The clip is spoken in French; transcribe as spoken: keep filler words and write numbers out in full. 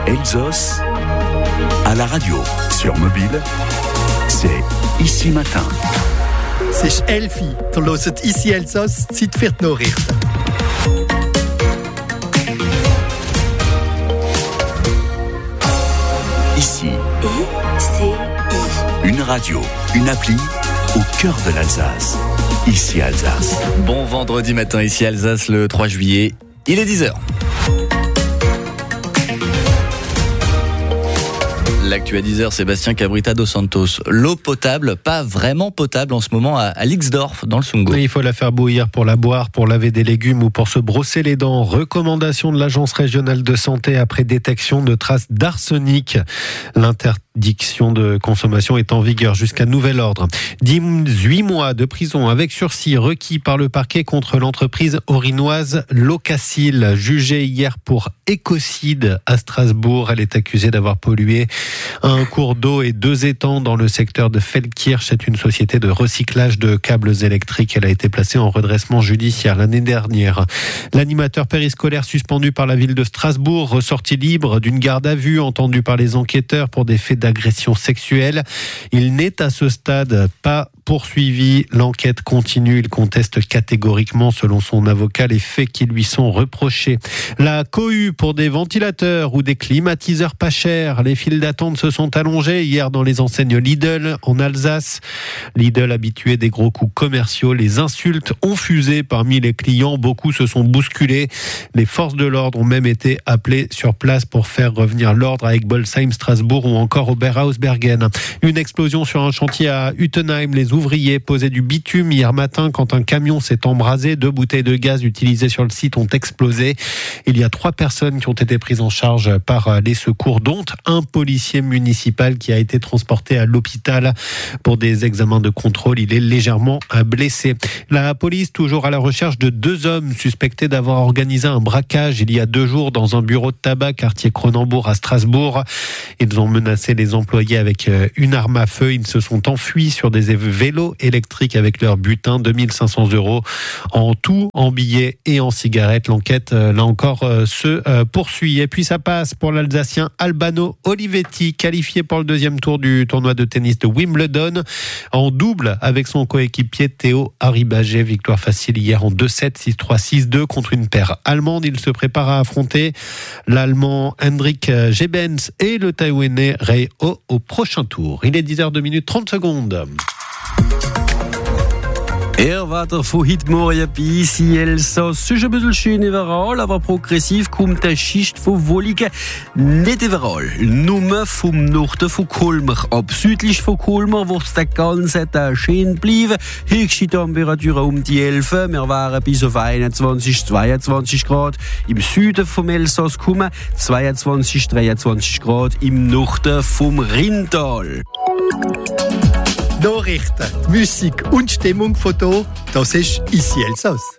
Elsass à la radio, sur mobile, c'est Ici Matin. C'est Elfi, du hört Ici Elsass, Zeit für die Nachrichten. Ici, I C I. une radio, une appli au cœur de l'Alsace. Ici Alsace. Bon vendredi matin, ici Alsace, le trois juillet, il est dix heures. L'actu à dix heures, Sébastien Cabrita dos Santos. L'eau potable, pas vraiment potable en ce moment à, à Lixdorf, dans le Sundgau. Il faut la faire bouillir pour la boire, pour laver des légumes ou pour se brosser les dents. Recommandation de l'Agence régionale de santé après détection de traces d'arsenic. L'interdiction de consommation est en vigueur jusqu'à nouvel ordre. dix-huit mois de prison avec sursis requis par le parquet contre l'entreprise orinoise Locacil, jugée hier pour écocide à Strasbourg. Elle est accusée d'avoir pollué un cours d'eau et deux étangs dans le secteur de Feldkirch. C'est une société de recyclage de câbles électriques. Elle a été placée en redressement judiciaire l'année dernière. L'animateur périscolaire suspendu par la ville de Strasbourg, ressorti libre d'une garde à vue, entendu par les enquêteurs pour des faits d'agression sexuelle. Il n'est à ce stade pas poursuivi. L'enquête continue. Il conteste catégoriquement, selon son avocat, les faits qui lui sont reprochés. La cohue pour des ventilateurs ou des climatiseurs pas chers. Les files d'attente se sont allongées hier dans les enseignes Lidl en Alsace. Lidl, habitué des gros coups commerciaux, les insultes ont fusé parmi les clients. Beaucoup se sont bousculés. Les forces de l'ordre ont même été appelées sur place pour faire revenir l'ordre à Egbolsheim, Strasbourg ou encore Oberhausbergen. Une explosion sur un chantier à Utenheim. Les ouvriers posaient du bitume hier matin quand un camion s'est embrasé. Deux bouteilles de gaz utilisées sur le site ont explosé. Il y a trois personnes qui ont été prises en charge par les secours, dont un policier municipal qui a été transporté à l'hôpital pour des examens de contrôle. Il est légèrement blessé. La police, toujours à la recherche de deux hommes suspectés d'avoir organisé un braquage il y a deux jours dans un bureau de tabac, quartier Cronenbourg à Strasbourg. Ils ont menacé les employés avec une arme à feu. Ils se sont enfuis sur des vélos électriques avec leur butin, deux mille cinq cents euros en tout, en billets et en cigarettes. L'enquête, là encore, se poursuit. Et puis ça passe pour l'Alsacien Albano Olivetti, qualifié pour le deuxième tour du tournoi de tennis de Wimbledon, en double avec son coéquipier Théo Arribagé. Victoire facile hier en deux sept, six trois, six deux contre une paire allemande. Il se prépare à affronter l'Allemand Hendrik Gebens et le Taïwanais Rei Ho au prochain tour. Il est dix heures deux minutes trente secondes. Er weiter von heute Morgen bei Ici Elsass. Es ist ein bisschen schön überall, aber progressiv kommt eine Schicht von Wolligen nicht überall. Nur vom Norden von Colmar ab. Südlich von Colmar wird es den ganzen Tag schön bleiben. Höchste Temperaturen um die elf. Wir wären bis auf einundzwanzig, zweiundzwanzig Grad. Im Süden vom Elsass kommen zweiundzwanzig, dreiundzwanzig Grad. Im Norden vom Rheintal. Nachrichten, Musik und Stimmung von hier, das ist Ici Elsass.